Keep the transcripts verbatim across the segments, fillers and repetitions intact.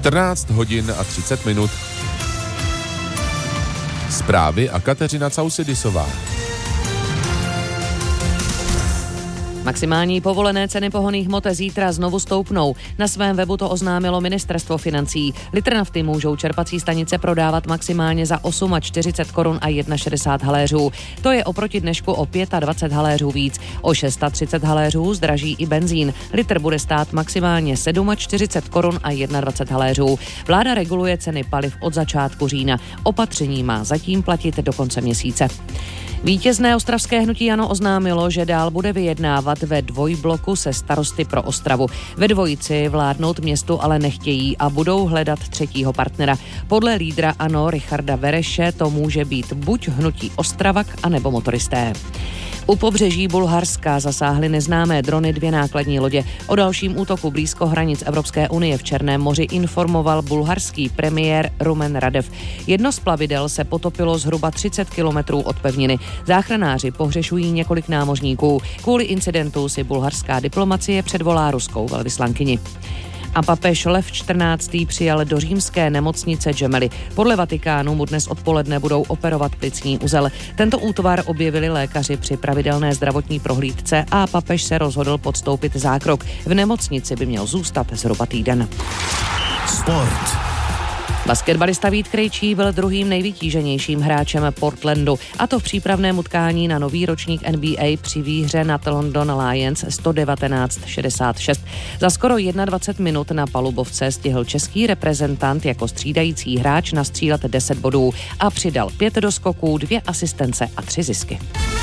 čtrnáct hodin a třicet minut. Zprávy a Kateřina Causidisová. Maximální povolené ceny pohonných hmot zítra znovu stoupnou. Na svém webu to oznámilo ministerstvo financí. Litr nafty můžou čerpací stanice prodávat maximálně za čtyřicet osm korun a šedesát jedna haléřů. To je oproti dnešku o dvacet pět haléřů víc. O třicet šest haléřů zdraží i benzín. Litr bude stát maximálně čtyřicet sedm korun a dvacet jedna haléřů. Vláda reguluje ceny paliv od začátku října. Opatření má zatím platit do konce měsíce. Vítězné ostravské hnutí ANO oznámilo, že dál bude vyjednávat ve dvojbloku se starosty pro Ostravu. Ve dvojici vládnout městu ale nechtějí a budou hledat třetího partnera. Podle lídra ANO Richarda Vereše to může být buď hnutí Ostravak, anebo motoristé. U pobřeží Bulharska zasáhly neznámé drony dvě nákladní lodě. O dalším útoku blízko hranic Evropské unie v Černém moři informoval bulharský premiér Rumen Radev. Jedno z plavidel se potopilo zhruba třicet kilometrů od pevniny. Záchranáři pohřešují několik námořníků. Kvůli incidentu si bulharská diplomacie předvolá ruskou velvyslankyni. A papež Lev čtrnáctý přijal do římské nemocnice Gemelli. Podle Vatikánu mu dnes odpoledne budou operovat plicní uzel. Tento útvar objevili lékaři při pravidelné zdravotní prohlídce a papež se rozhodl podstoupit zákrok. V nemocnici by měl zůstat zhruba týden. Sport. Basketbalista Vít Krejčí byl druhým nejvytíženějším hráčem Portlandu, a to v přípravném utkání na nový ročník N B A při výhře nad London Lions sto devatenáct šedesát šest. Za skoro dvacet jedna minut na palubovce stihl český reprezentant jako střídající hráč nastřílet deset bodů a přidal pět doskoků, dvě asistence a tři zisky.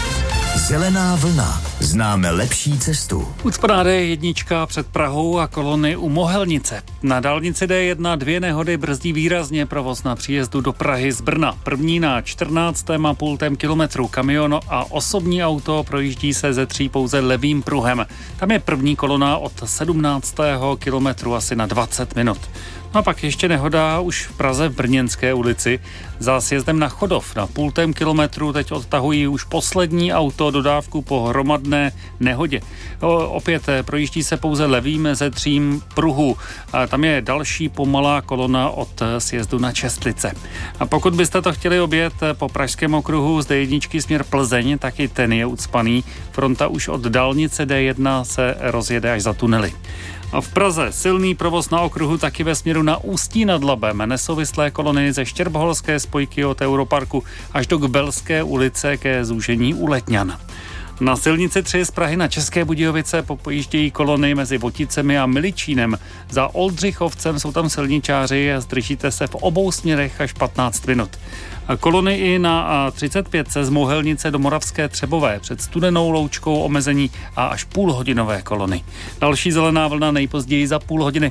Zelená vlna. Známe lepší cestu. Ucpaná D jedna před Prahou a kolony u Mohelnice. Na dálnici D jedna dvě nehody brzdí výrazně provoz na příjezdu do Prahy z Brna. První na čtrnáctém a půl kilometru. Kamion a osobní auto projíždí se ze tří pouze levým pruhem. Tam je první kolona od sedmnáctého kilometru asi na dvacet minut. No a pak ještě nehoda už v Praze v Brněnské ulici. Za sjezdem na Chodov na půltém kilometru teď odtahují už poslední auto dodávku po hromadné nehodě. O, opět projíždí se pouze levým ze třím pruhu. A tam je další pomalá kolona od sjezdu na Čestlice. A pokud byste to chtěli objet po pražském okruhu z D jedna směr Plzeň, tak i ten je ucpaný. Fronta už od dálnice D jedna se rozjede až za tunely. A v Praze silný provoz na okruhu taky ve směru na Ústí nad Labem. Nesouvislé kolony ze Štěrbholské spojky od Europarku až do Kbelské ulice ke zúžení u Letňan. Na silnici tři z Prahy na České Budějovice pojíždějí kolony mezi Voticemi a Miličínem. Za Oldřichovcem jsou tam silničáři a zdržíte se v obou směrech až patnáct minut. A kolony i na A třicet pět z Mohelnice do Moravské Třebové před Studenou Loučkou omezení a až půlhodinové kolony. Další zelená vlna nejpozději za půl hodiny.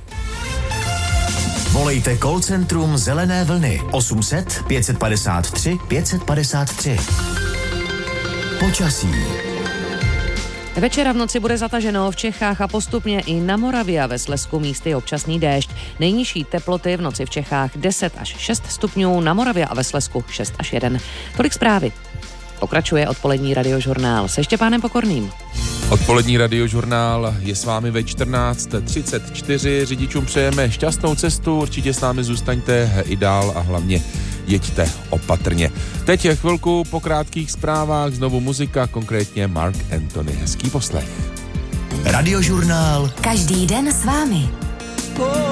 Volejte call centrum Zelené vlny osm set pět padesát tři pět padesát tři. Počasí. Večera v noci bude zataženo v Čechách a postupně i na Moravě a ve Slezsku místy občasný déšť. Nejnižší teploty v noci v Čechách deset až šest stupňů, na Moravě a ve Slezsku šest až jedna. Tolik zprávy. Pokračuje odpolední radiožurnál se Štěpánem Pokorným. Odpolední radiožurnál je s vámi ve čtrnáct třicet čtyři. Řidičům přejeme šťastnou cestu, určitě s námi zůstaňte i dál a hlavně jeďte opatrně. Teď je chvilku po krátkých zprávách, znovu muzika, konkrétně Mark Anthony. Hezký poslech. Radiožurnál. Každý den s vámi.